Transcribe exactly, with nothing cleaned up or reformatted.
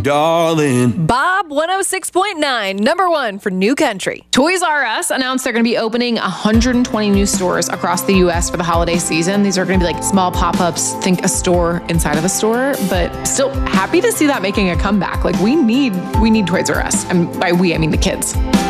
darling. Bob one oh six point nine, number one for New Country. Toys R Us announced they're going to be opening one hundred twenty new stores across the U S for the holiday season. These are going to be like small pop-ups, think a store inside of a store, but still happy to see that making a comeback. Like we need, we need Toys R Us. And by we, I mean the kids.